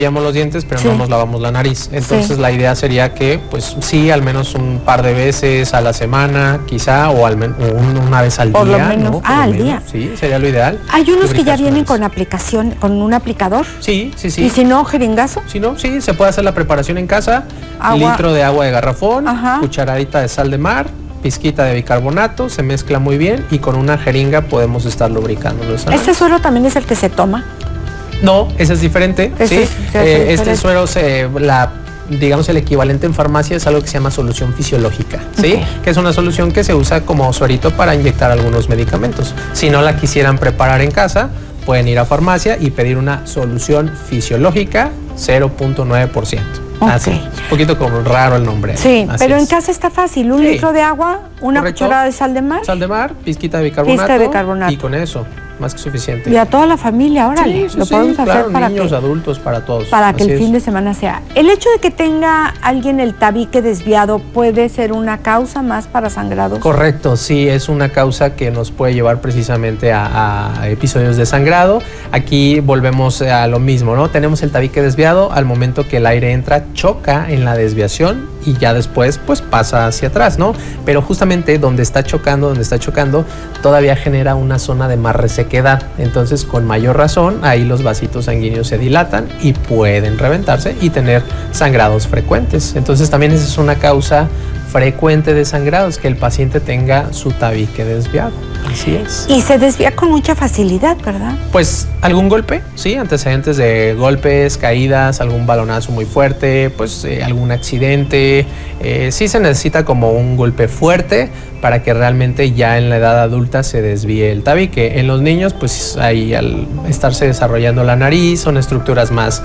lavamos los dientes, pero no nos lavamos la nariz. Entonces la idea sería que, pues sí, al menos un par de veces a la semana, quizá, o al menos una vez al día. Por lo menos, ¿no? al día. Sí, sería lo ideal. Hay unos que ya vienen con aplicación, con un aplicador. Sí. ¿Y si no, jeringazo? Si no, sí, se puede hacer la preparación en casa. Litro de agua de garrafón, cucharadita de sal de mar, pizquita de bicarbonato, se mezcla muy bien y con una jeringa podemos estar lubricando. ¿Este suero también es el que se toma? No, ese es diferente. Este suero, digamos, el equivalente en farmacia es algo que se llama solución fisiológica, ¿sí? Que es una solución que se usa como suerito para inyectar algunos medicamentos. Si no la quisieran preparar en casa, pueden ir a farmacia y pedir una solución fisiológica 0.9%. Así, un poquito como raro el nombre. Sí, pero en casa está fácil. Un litro de agua, una cucharada de sal de mar. Sal de mar, pizquita de bicarbonato. Y con eso, más que suficiente. Y a toda la familia, órale. Lo podemos hacer para niños, adultos, para todos. Para que el fin de semana sea. El hecho de que tenga alguien el tabique desviado puede ser una causa más para sangrados. Correcto, sí, es una causa que nos puede llevar precisamente a episodios de sangrado. Aquí volvemos a lo mismo, ¿no? Tenemos el tabique desviado, al momento que el aire entra, choca en la desviación y ya después pues pasa hacia atrás, ¿no? Pero justamente donde está chocando, todavía genera una zona de más resequedad. Entonces, con mayor razón, ahí los vasitos sanguíneos se dilatan y pueden reventarse y tener sangrados frecuentes. Entonces, también esa es una causa frecuente de sangrados, que el paciente tenga su tabique desviado. Así es. Y se desvía con mucha facilidad, ¿verdad? Pues algún golpe, sí, antecedentes de golpes, caídas, algún balonazo muy fuerte, pues algún accidente. Sí se necesita como un golpe fuerte para que realmente ya en la edad adulta se desvíe el tabique. En los niños, pues ahí al estarse desarrollando la nariz, son estructuras más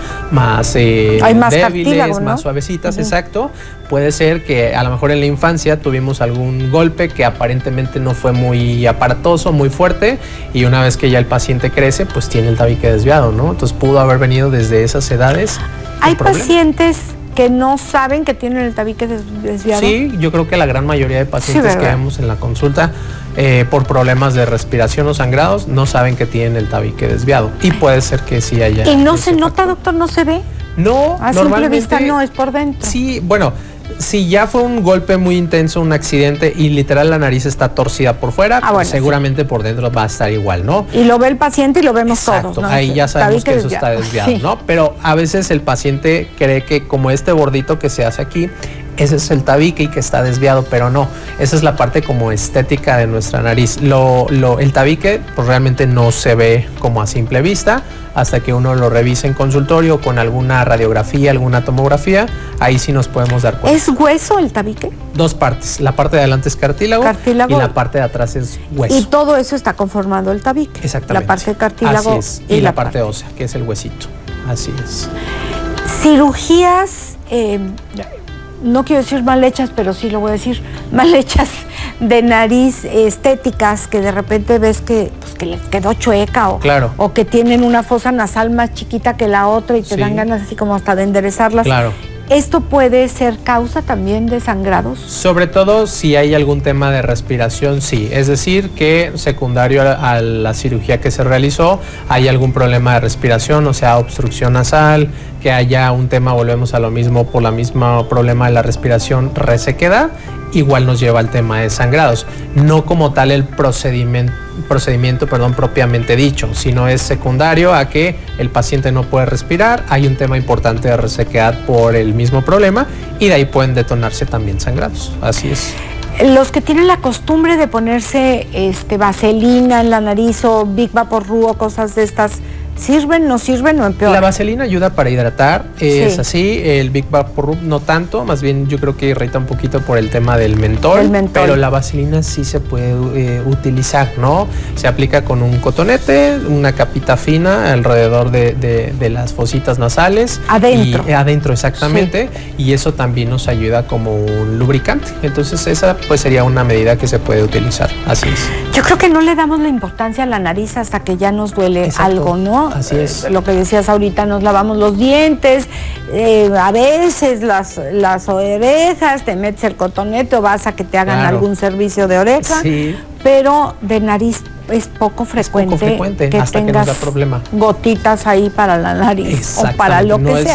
débiles, más suavecitas, exacto. Puede ser que a lo mejor en la infancia tuvimos algún golpe que aparentemente no fue muy aparatoso, muy fuerte, y una vez que ya el paciente crece, pues tiene el tabique desviado, ¿no? Entonces pudo haber venido desde esas edades. Hay pacientes que no saben que tienen el tabique desviado. Sí, yo creo que la gran mayoría de pacientes que vemos en la consulta por problemas de respiración o sangrados no saben que tienen el tabique desviado, y puede ser que sí haya. ¿Y no se nota, doctor? ¿No se ve? No, a simple vista no, es por dentro. Sí, bueno, si ya fue un golpe muy intenso, un accidente y literal la nariz está torcida por fuera, pues seguramente por dentro va a estar igual, ¿no? Y lo ve el paciente y lo vemos todos, ¿no? Ahí ya sabemos que eso está desviado, ¿no? Pero a veces el paciente cree que como este bordito que se hace aquí, ese es el tabique y que está desviado, pero no. Esa es la parte como estética de nuestra nariz. El tabique pues realmente no se ve como a simple vista hasta que uno lo revise en consultorio con alguna radiografía, alguna tomografía. Ahí sí nos podemos dar cuenta. ¿Es hueso el tabique? Dos partes. La parte de adelante es cartílago y la parte de atrás es hueso. Y todo eso está conformando el tabique. Exactamente. La parte de cartílago. Así es. Y la parte ósea, que es el huesito. Así es. Cirugías... no quiero decir mal hechas, pero sí lo voy a decir, mal hechas de nariz, estéticas, que de repente ves que les quedó chueca o que tienen una fosa nasal más chiquita que la otra y te dan ganas así como hasta de enderezarlas. Claro. ¿Esto puede ser causa también de sangrados? Sobre todo si hay algún tema de respiración, sí. Es decir, que secundario a la cirugía que se realizó hay algún problema de respiración, o sea, obstrucción nasal, que haya un tema, volvemos a lo mismo, por la misma problema de la respiración, resequedad, igual nos lleva al tema de sangrados. No como tal el procedimiento propiamente dicho, sino es secundario a que el paciente no puede respirar, hay un tema importante de resequedad por el mismo problema y de ahí pueden detonarse también sangrados. Así es. Los que tienen la costumbre de ponerse vaselina en la nariz o Big Vaporub o cosas de estas, ¿sirven, no sirven o empeoran? La vaselina ayuda para hidratar, es así. El Big Vaporub no tanto, más bien yo creo que irrita un poquito por el tema del mentol. Pero la vaselina sí se puede utilizar, ¿no? Se aplica con un cotonete, una capita fina alrededor de las fositas nasales. Adentro. Adentro, exactamente. Sí. Y eso también nos ayuda como un lubricante. Entonces esa pues sería una medida que se puede utilizar. Así es. Yo creo que no le damos la importancia a la nariz hasta que ya nos duele algo, ¿no? Así es. Lo que decías ahorita, nos lavamos los dientes, a veces las orejas, te metes el cotonete o vas a que te hagan algún servicio de oreja, pero de nariz es poco frecuente, que hasta tengas que nos da problema. Gotitas ahí para la nariz o para lo que sea.